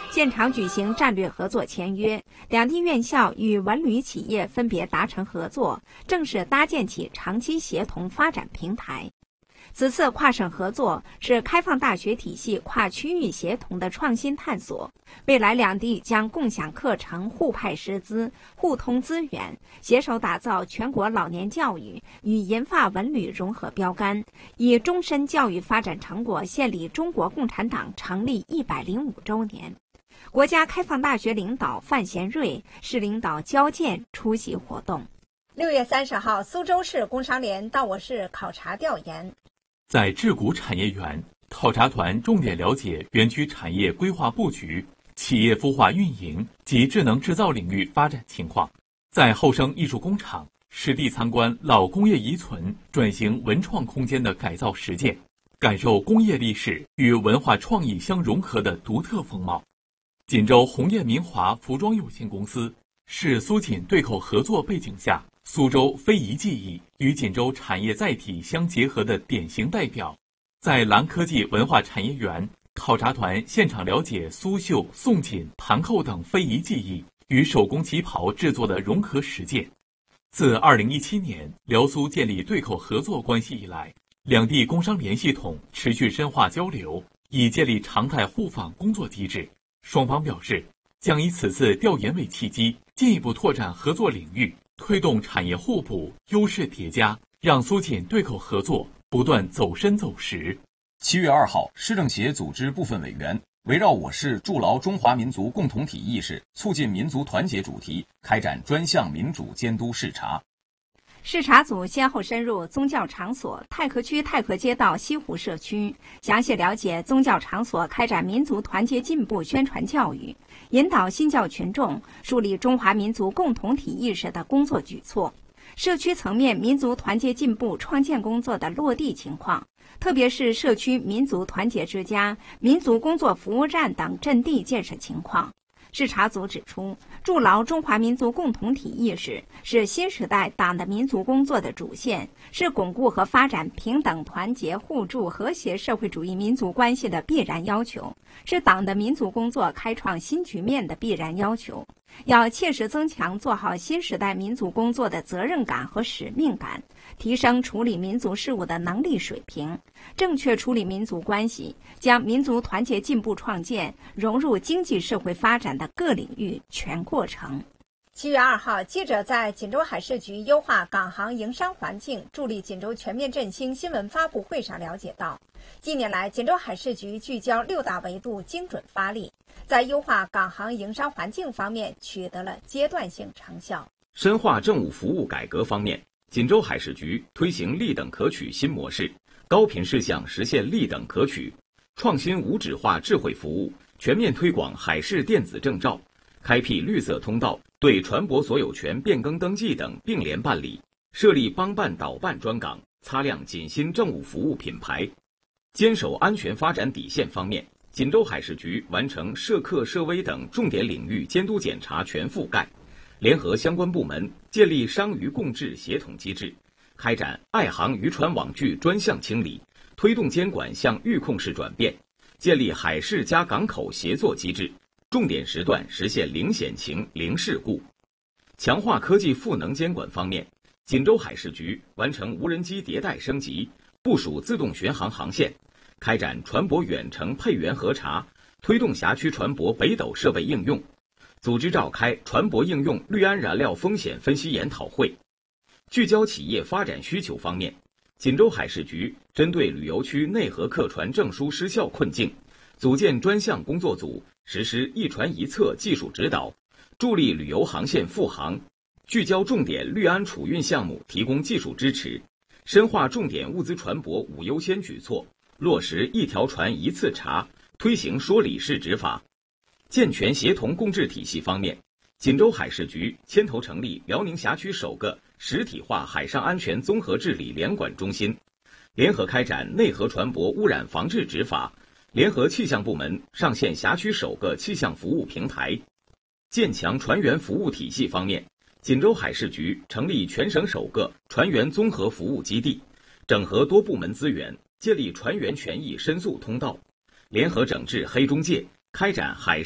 现场举行战略合作签约，两地院校与文旅企业分别达成合作，正式搭建起长期协同发展平台。此次跨省合作是开放大学体系跨区域协同的创新探索，未来两地将共享课程、互派师资、互通资源，携手打造全国老年教育与银发文旅融合标杆，以终身教育发展成果献礼中国共产党成立105周年。国家开放大学领导范贤瑞、市领导焦健出席活动。6月30号，苏州市工商联到我市考察调研。 在智谷产业园，考察团重点了解园区产业规划布局、企业孵化运营及智能制造领域发展情况。在后生艺术工厂实地参观老工业遗存转型文创空间的改造实践，感受工业历史与文化创意相融合的独特风貌。锦州红叶民华服装有限公司是苏锦对口合作背景下苏州非遗技艺与锦州产业载体相结合的典型代表。在蓝科技文化产业园，考察团现场了解苏绣、宋锦、盘扣等非遗技艺与手工旗袍制作的融合实践。自2017年辽苏建立对口合作关系以来，两地工商联系统持续深化交流，已建立常态互访工作机制。双方表示，将以此次调研为契机，进一步拓展合作领域，推动产业互补、优势叠加，让苏锦对口合作不断走深走实。 7月2号，市政协组织部分委员围绕我市筑牢中华民族共同体意识、促进民族团结主题，开展专项民主监督视察。 视察组先后深入宗教场所、太和区太和街道西湖社区，详细了解宗教场所开展民族团结进步宣传教育，引导新教群众树立中华民族共同体意识的工作举措，社区层面民族团结进步创建工作的落地情况，特别是社区民族团结之家、民族工作服务站等阵地建设情况。视察组指出，筑牢中华民族共同体意识是新时代党的民族工作的主线，是巩固和发展平等、团结、互助、和谐社会主义民族关系的必然要求，是党的民族工作开创新局面的必然要求。要切实增强做好新时代民族工作的责任感和使命感，提升处理民族事务的能力水平，正确处理民族关系，将民族团结进步创建融入经济社会发展的各领域全过程。7月2号，记者在锦州海事局优化港航营商环境，助力锦州全面振兴新闻发布会上了解到，近年来锦州海事局聚焦6大维度精准发力，在优化港航营商环境方面取得了阶段性成效。 深化政务服务改革方面，锦州海事局推行立等可取新模式，高频事项实现立等可取，创新无纸化智慧服务，全面推广海事电子证照，开辟绿色通道，对船舶所有权变更登记等并联办理，设立帮办导办专岗，擦亮锦新政务服务品牌。坚守安全发展底线方面，锦州海事局完成涉客涉危等重点领域监督检查全覆盖，联合相关部门建立商渔共治协同机制，开展爱航渔船网具专项清理，推动监管向预控式转变，建立海事加港口协作机制，重点时段实现零险情、零事故。强化科技赋能监管方面，锦州海事局完成无人机迭代升级，部署自动巡航航线，开展船舶远程配员核查，推动辖区船舶北斗设备应用，组织召开船舶应用氯胺燃料风险分析研讨会。聚焦企业发展需求方面，锦州海事局针对旅游区内河客船证书失效困境，组建专项工作组，实施一船一测技术指导，助力旅游航线复航，聚焦重点氯胺储运项目提供技术支持，深化重点物资船舶5优先举措，落实一条船一次查，推行说理式执法。健全协同共治体系方面，锦州海事局牵头成立辽宁辖区首个实体化海上安全综合治理联管中心，联合开展内河船舶污染防治执法，联合气象部门上线辖区首个气象服务平台。建强船员服务体系方面，锦州海事局成立全省首个船员综合服务基地，整合多部门资源，建立船员权益申诉通道，联合整治黑中介，开展海